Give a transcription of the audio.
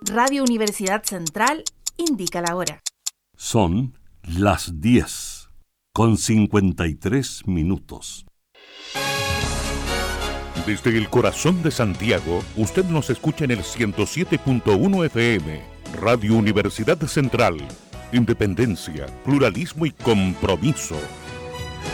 Radio Universidad Central indica la hora. Son las 10:53. Desde el corazón de Santiago, usted nos escucha en el 107.1 FM, Radio Universidad Central. Independencia, pluralismo y compromiso.